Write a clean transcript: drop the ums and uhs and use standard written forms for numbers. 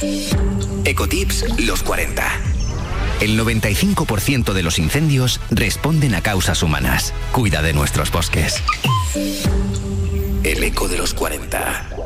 Ecotips los 40. El 95% de los incendios responden a causas humanas. Cuida de nuestros bosques. El eco de los 40.